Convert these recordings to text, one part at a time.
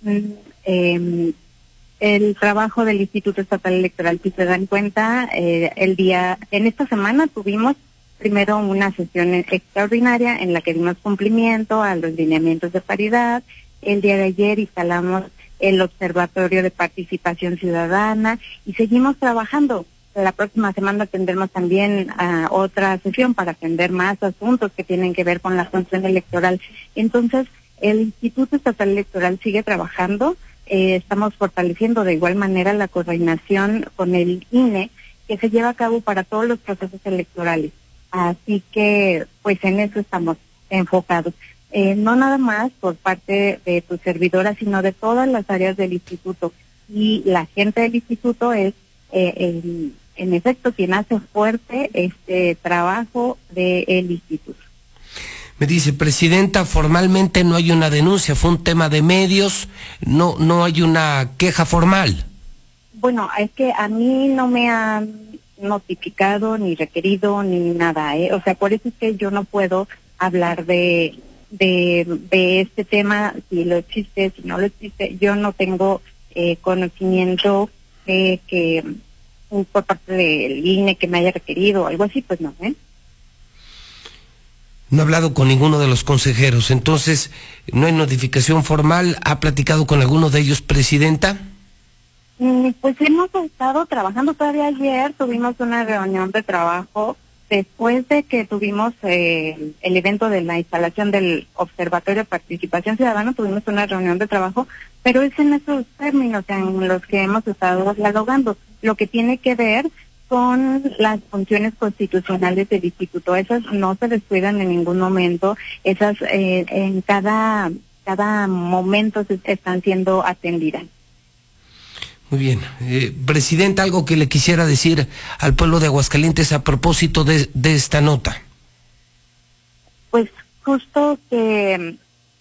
mm, em, el trabajo del Instituto Estatal Electoral. Si se dan cuenta, en esta semana tuvimos primero una sesión extraordinaria en la que dimos cumplimiento a los lineamientos de paridad. El día de ayer instalamos el Observatorio de Participación Ciudadana y seguimos trabajando. La próxima semana tendremos también otra sesión para atender más asuntos que tienen que ver con la función electoral. Entonces, el Instituto Estatal Electoral sigue trabajando. Estamos fortaleciendo de igual manera la coordinación con el INE que se lleva a cabo para todos los procesos electorales. Así que, pues en eso estamos enfocados. No nada más por parte de tu servidora, sino de todas las áreas del instituto. Y la gente del instituto es, en efecto, quien hace fuerte este trabajo del instituto. Me dice, presidenta, formalmente no hay una denuncia, fue un tema de medios, no hay una queja formal. Bueno, es que a mí no me han notificado, ni requerido, ni nada, O sea, por eso es que yo no puedo hablar de este tema, si lo existe, si no lo existe. Yo no tengo conocimiento de que por parte del INE que me haya requerido o algo así, pues no, No ha hablado con ninguno de los consejeros, entonces no hay notificación formal. ¿Ha platicado con alguno de ellos, presidenta? Pues hemos estado trabajando. Todavía ayer tuvimos una reunión de trabajo después de que tuvimos el evento de la instalación del Observatorio de Participación Ciudadana. Tuvimos una reunión de trabajo, pero es en esos términos en los que hemos estado dialogando, lo que tiene que ver con las funciones constitucionales del instituto. Esas no se descuidan en ningún momento, esas en cada momento están siendo atendidas. Muy bien. Presidenta, algo que le quisiera decir al pueblo de Aguascalientes a propósito de esta nota. Pues justo que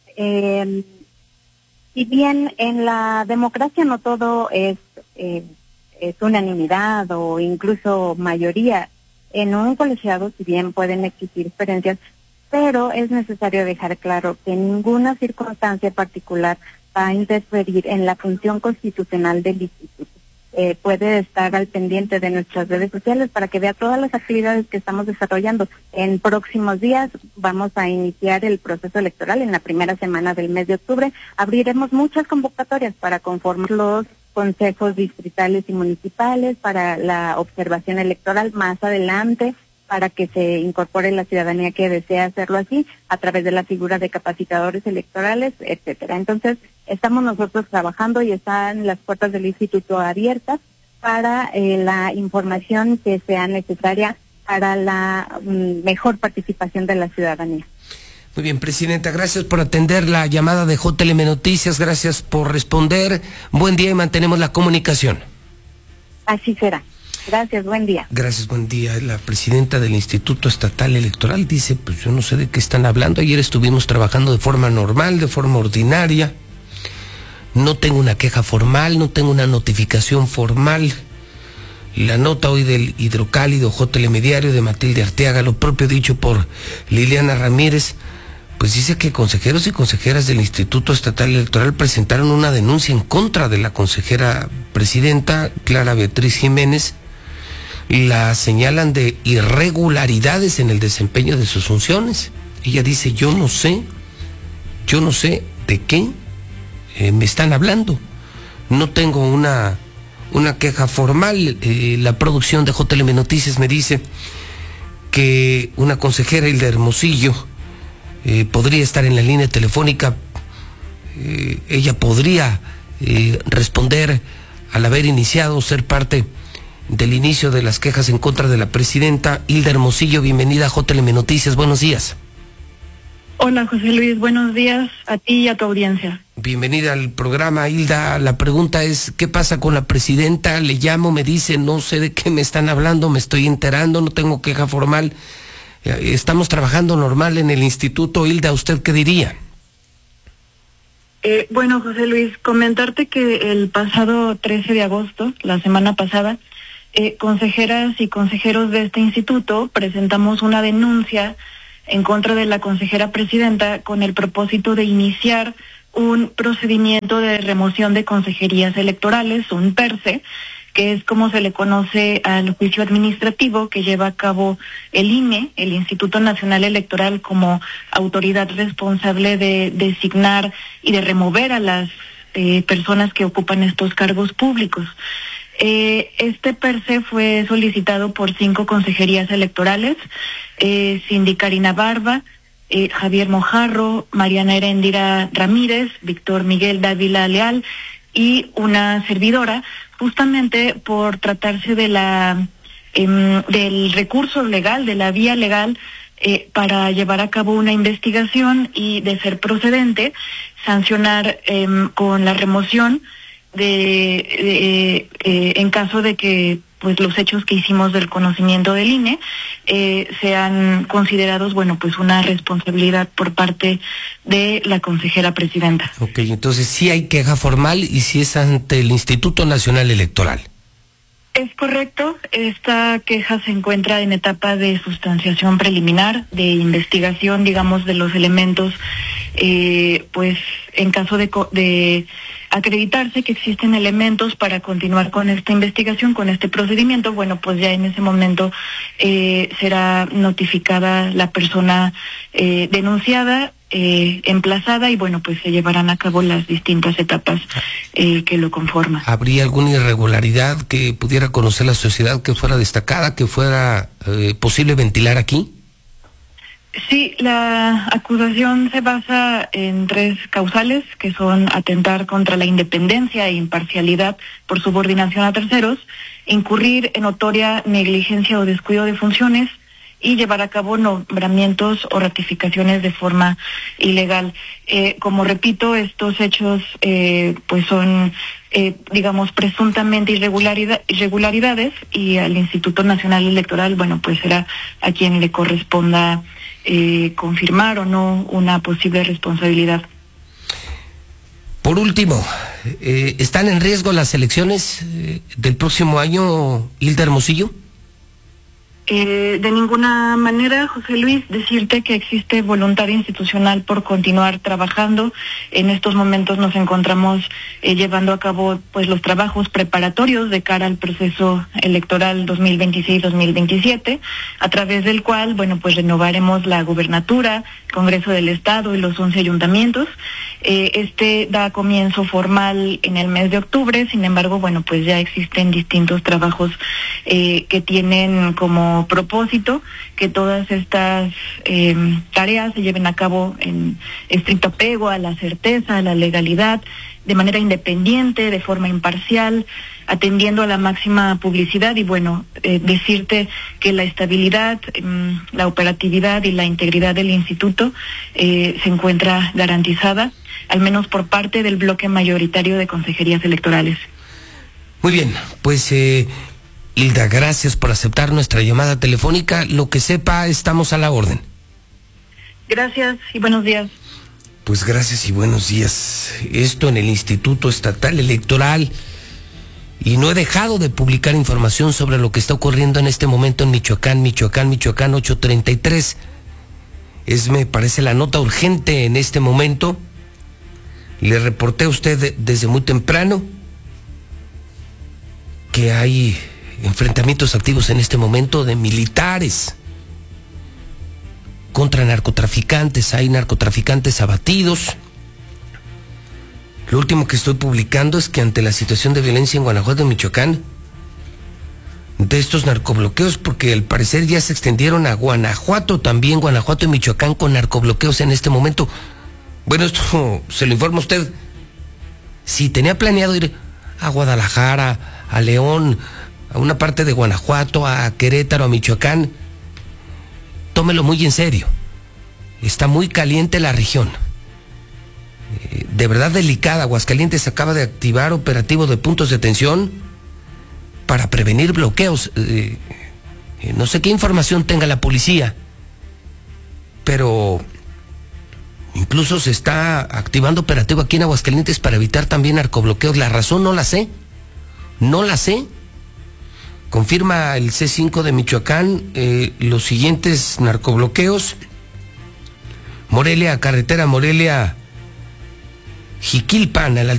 si bien en la democracia no todo es unanimidad o incluso mayoría, en un colegiado si bien pueden existir diferencias, pero es necesario dejar claro que ninguna circunstancia particular va a interferir en la función constitucional del instituto. Puede estar al pendiente de nuestras redes sociales para que vea todas las actividades que estamos desarrollando. En próximos días vamos a iniciar el proceso electoral. En la primera semana del mes de octubre abriremos muchas convocatorias para conformar los consejos distritales y municipales, para la observación electoral más adelante, para que se incorpore la ciudadanía que desea hacerlo así, a través de la figura de capacitadores electorales, etcétera. Entonces, estamos nosotros trabajando y están las puertas del instituto abiertas para la información que sea necesaria para la mejor participación de la ciudadanía. Muy bien, presidenta, gracias por atender la llamada de JLM Noticias, gracias por responder. Buen día y mantenemos la comunicación. Así será. Gracias, buen día. Gracias, buen día. La presidenta del Instituto Estatal Electoral dice, pues yo no sé de qué están hablando. Ayer estuvimos trabajando de forma normal, de forma ordinaria. No tengo una queja formal, no tengo una notificación formal. La nota hoy del hidrocálido JLM Diario de Matilde Arteaga, lo propio dicho por Liliana Ramírez, pues dice que consejeros y consejeras del Instituto Estatal Electoral presentaron una denuncia en contra de la consejera presidenta Clara Beatriz Jiménez. La señalan de irregularidades en el desempeño de sus funciones. Ella dice, yo no sé de qué me están hablando. No tengo una queja formal. La producción de JLM Noticias me dice que una consejera, Hilda Hermosillo, podría estar en la línea telefónica. Ella podría responder al haber iniciado, ser parte del inicio de las quejas en contra de la presidenta. Hilda Hermosillo, bienvenida a JLM Noticias, buenos días. Hola José Luis, buenos días a ti y a tu audiencia. Bienvenida al programa, Hilda. La pregunta es, ¿qué pasa con la presidenta? Le llamo, me dice, no sé de qué me están hablando, me estoy enterando, no tengo queja formal. Estamos trabajando normal en el instituto. Hilda, ¿usted qué diría? Bueno, José Luis, comentarte que el pasado 13 de agosto, la semana pasada, consejeras y consejeros de este instituto presentamos una denuncia en contra de la consejera presidenta con el propósito de iniciar un procedimiento de remoción de consejerías electorales, un PERCE, que es como se le conoce al juicio administrativo que lleva a cabo el INE, el Instituto Nacional Electoral, como autoridad responsable de designar y de remover a las personas que ocupan estos cargos públicos. Este PERCE fue solicitado por 5 consejerías electorales, Cindy Karina Barba, Javier Mojarro, Mariana Heréndira Ramírez, Víctor Miguel Dávila Leal y una servidora, justamente por tratarse de del recurso legal, de la vía legal, para llevar a cabo una investigación y, de ser procedente, sancionar con la remoción en caso de que pues los hechos que hicimos del conocimiento del INE sean considerados, bueno, pues una responsabilidad por parte de la consejera presidenta. Ok, entonces sí hay queja formal y sí es ante el Instituto Nacional Electoral. Es correcto, esta queja se encuentra en etapa de sustanciación preliminar, de investigación, digamos, de los elementos, pues en caso de acreditarse que existen elementos para continuar con esta investigación, con este procedimiento, bueno, pues ya en ese momento será notificada la persona denunciada, emplazada, y bueno, pues se llevarán a cabo las distintas etapas que lo conforman. ¿Habría alguna irregularidad que pudiera conocer la sociedad, que fuera destacada, que fuera posible ventilar aquí? Sí, la acusación se basa en 3 causales, que son atentar contra la independencia e imparcialidad por subordinación a terceros, incurrir en notoria negligencia o descuido de funciones y llevar a cabo nombramientos o ratificaciones de forma ilegal. Como repito, estos hechos pues son, digamos, presuntamente irregularidades, y al Instituto Nacional Electoral, bueno, pues será a quien le corresponda confirmar o no una posible responsabilidad. Por último, ¿están en riesgo las elecciones del próximo año, Hilda Hermosillo? De ninguna manera, José Luis, decirte que existe voluntad institucional por continuar trabajando. En estos momentos nos encontramos llevando a cabo pues los trabajos preparatorios de cara al proceso electoral 2026-2027, a través del cual, bueno, pues renovaremos la gubernatura, Congreso del Estado y los 11 ayuntamientos. Este da comienzo formal en el mes de octubre, sin embargo, bueno, pues ya existen distintos trabajos que tienen como propósito que todas estas tareas se lleven a cabo en estricto apego a la certeza, a la legalidad, de manera independiente, de forma imparcial, atendiendo a la máxima publicidad, y bueno, decirte que la estabilidad, la operatividad y la integridad del instituto se encuentra garantizada, al menos por parte del bloque mayoritario de consejerías electorales. Muy bien, pues Hilda, gracias por aceptar nuestra llamada telefónica. Lo que sepa, estamos a la orden. Gracias y buenos días. Pues gracias y buenos días. Esto en el Instituto Estatal Electoral. Y no he dejado de publicar información sobre lo que está ocurriendo en este momento en Michoacán, 833. Me parece la nota urgente en este momento. Le reporté a usted desde muy temprano que hay enfrentamientos activos en este momento de militares contra narcotraficantes. Hay narcotraficantes abatidos. Lo último que estoy publicando es que ante la situación de violencia en Guanajuato y Michoacán, de estos narcobloqueos, porque al parecer ya se extendieron a Guanajuato, también Guanajuato y Michoacán con narcobloqueos en este momento. Bueno, esto se lo informa usted. Si tenía planeado ir a Guadalajara, a León, a una parte de Guanajuato, a Querétaro, a Michoacán, tómelo muy en serio. Está muy caliente la región. De verdad delicada. Aguascalientes acaba de activar operativo de puntos de tensión para prevenir bloqueos. No sé qué información tenga la policía, pero incluso se está activando operativo aquí en Aguascalientes para evitar también narcobloqueos. La razón no la sé. No la sé. Confirma el C5 de Michoacán los siguientes narcobloqueos: Morelia, carretera Morelia Jiquilpan, a la